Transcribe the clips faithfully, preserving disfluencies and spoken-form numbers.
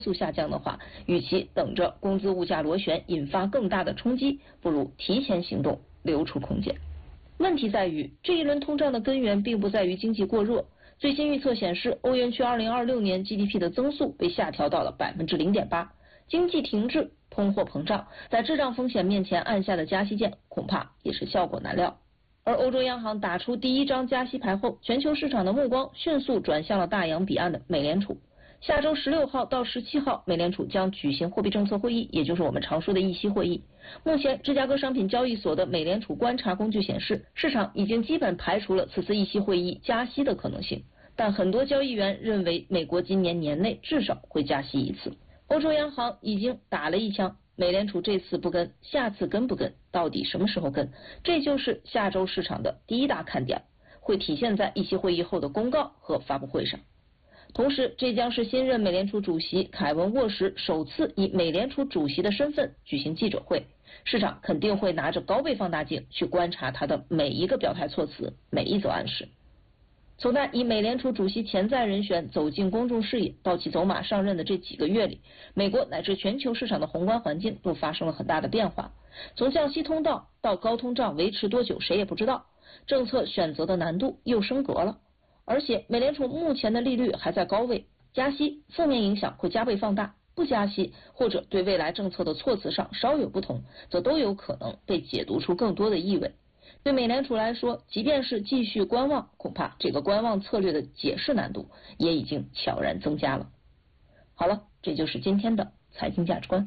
速下降的话，与其等着工资物价螺旋引发更大的冲击，不如提前行动，留出空间。问题在于，这一轮通胀的根源并不在于经济过热。最新预测显示，欧元区二零二六年 G D P 的增速被下调到了百分之零点八，经济停滞，通货膨胀，在滞胀风险面前按下的加息键，恐怕也是效果难料。而欧洲央行打出第一张加息牌后，全球市场的目光迅速转向了大洋彼岸的美联储。下周十六号到十七号，美联储将举行货币政策会议，也就是我们常说的议息会议。目前，芝加哥商品交易所的美联储观察工具显示，市场已经基本排除了此次议息会议加息的可能性，但很多交易员认为，美国今年年内至少会加息一次。欧洲央行已经打了一枪，美联储这次不跟，下次跟不跟，到底什么时候跟？这就是下周市场的第一大看点，会体现在议息会议后的公告和发布会上。同时，这将是新任美联储主席凯文沃什首次以美联储主席的身份举行记者会，市场肯定会拿着高倍放大镜去观察他的每一个表态措辞，每一则暗示。从他以美联储主席潜在人选走进公众视野到其走马上任的这几个月里，美国乃至全球市场的宏观环境都发生了很大的变化。从降息通道到高通胀维持多久谁也不知道，政策选择的难度又升格了。而且美联储目前的利率还在高位，加息负面影响会加倍放大，不加息或者对未来政策的措辞上稍有不同，则都有可能被解读出更多的意味。对美联储来说，即便是继续观望，恐怕这个观望策略的解释难度也已经悄然增加了。好了，这就是今天的财经价值观。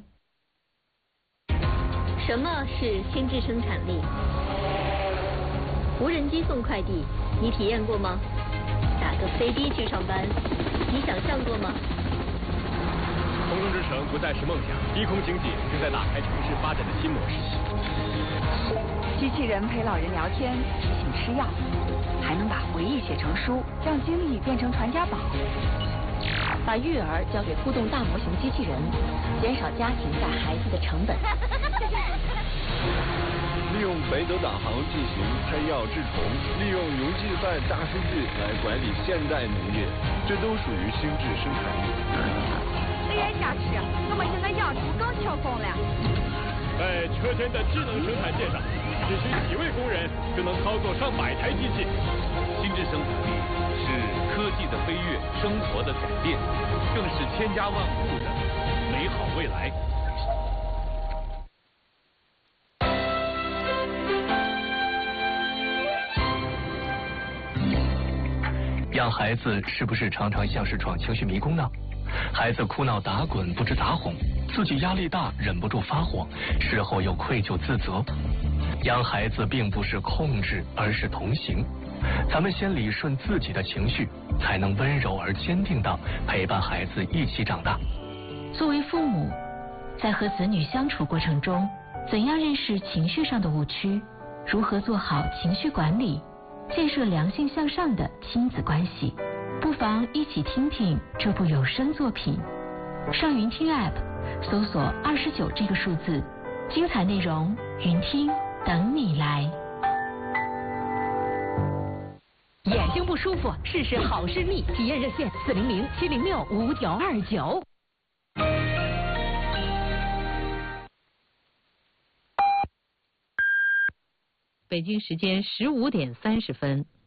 什么是心智生产力？无人机送快递，你体验过吗？打个飞的去上班，你想象过吗？ 空中之城不再是梦想，低空经济正在打开城市发展的新模式。 机器人陪老人聊天，提醒吃药，还能把回忆写成书，让经历变成传家宝。 把育儿交给互动大模型机器人，减少家庭带孩子的成本。 利用北斗导航进行摘药治虫，利用云计算大数据来管理现代农业，这都属于心智生产力。 哎呀，下去，我们现在要出刚调控了。 在车间的智能生产线上，只需几位工人就能操作上百台机器。 心智生产力是科技的飞跃，生活的改变，更是千家万户的美好未来。 养孩子是不是常常像是闯情绪迷宫呢？孩子哭闹打滚不知咋哄，自己压力大忍不住发火，事后又愧疚自责。养孩子并不是控制，而是同行。咱们先理顺自己的情绪，才能温柔而坚定地陪伴孩子一起长大。 作为父母，在和子女相处过程中，怎样认识情绪上的误区？如何做好情绪管理？建设良性向上的亲子关系，不妨一起听听这部有声作品。上云听 App 搜索二十九这个数字，精彩内容云听等你来。 眼睛不舒服，试试好视力，体验热线四零零七零六五九二九。 北京时间十五点三十分。